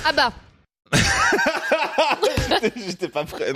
Ah bah. J'étais pas prêt,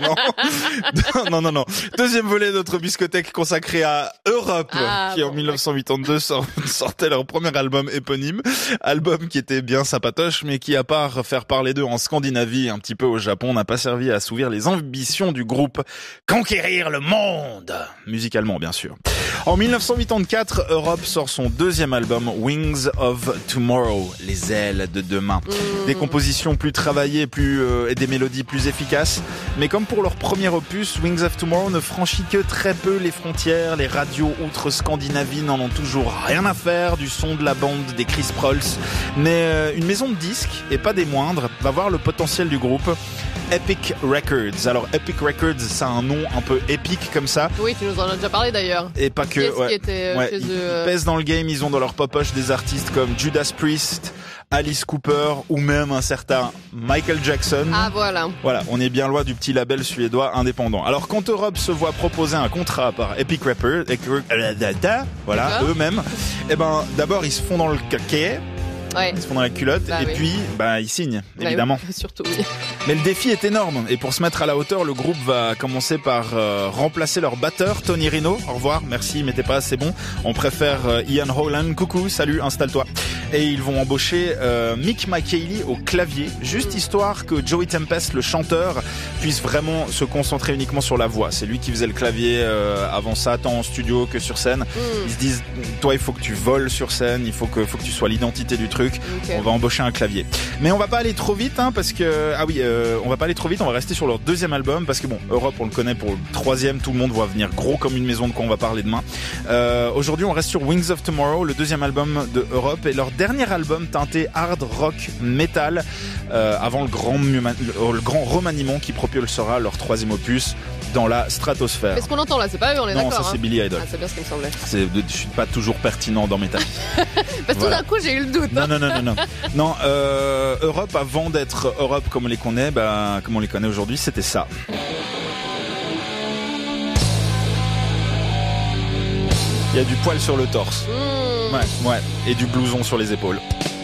non. Deuxième volet de notre biscothèque consacré à Europe, qui en 1982 sortait leur premier album éponyme. Album qui était bien sympatoche, mais qui, à part faire parler d'eux en Scandinavie et un petit peu au Japon, n'a pas servi à assouvir les ambitions du groupe. Conquérir le monde! Musicalement, bien sûr. En 1984, Europe sort son deuxième album, Wings of Tomorrow, les ailes de demain. Des compositions plus travaillées, et des mélodies plus efficaces. Mais comme pour leur premier opus, Wings of Tomorrow ne franchit que très peu les frontières. Les radios outre-Scandinavie n'en ont toujours rien à faire du son de la bande des Chris Prolls. Mais une maison de disques, et pas des moindres, va voir le potentiel du groupe. Epic Records. Alors Epic Records, ça a un nom un peu épique comme ça. Oui, tu nous en as déjà parlé d'ailleurs. Et pas que. Qui était chez ils eux. pèsent dans le game. Ils ont dans leur poche des artistes comme Judas Priest, Alice Cooper ou même un certain Michael Jackson. Ah voilà. Voilà, on est bien loin du petit label suédois indépendant. Alors quand Europe se voit proposer un contrat par Epic Records, voilà, eux-mêmes, d'abord ils se font dans le caquet. Ouais. Ils se font dans la culotte puis ils signent, évidemment. Oui, surtout oui. Mais le défi est énorme et pour se mettre à la hauteur, le groupe va commencer par remplacer leur batteur Tony Rino. Au revoir, merci, mais t'es pas assez bon. On préfère Ian Holland. Coucou, salut, installe-toi. Et ils vont embaucher Mick McKaylee au clavier, juste histoire que Joey Tempest, le chanteur, puisse vraiment se concentrer uniquement sur la voix. C'est lui qui faisait le clavier avant ça, tant en studio que sur scène. Ils se disent, toi, il faut que tu voles sur scène, il faut que tu sois l'identité du truc. Okay. On va embaucher un clavier. Mais on va pas aller trop vite, parce que on va pas aller trop vite. On va rester sur leur deuxième album parce que Europe, on le connaît pour le troisième. Tout le monde voit venir gros comme une maison de quoi on va parler demain. Aujourd'hui, on reste sur Wings of Tomorrow, le deuxième album de Europe et leur dernier album teinté hard rock metal avant le grand remaniement qui propulsera leur troisième opus dans la stratosphère. Mais ce qu'on entend là, c'est pas eux, on est d'accord. Non, ça c'est Billy Idol. Ah, c'est bien ce qui me semblait. Je suis pas toujours pertinent dans mes tailles. Parce que tout d'un coup, j'ai eu le doute. Non, Europe, avant d'être Europe comme on les connaît, comme on les connaît aujourd'hui, c'était ça. Il y a du poil sur le torse. Ouais, et du blouson sur les épaules.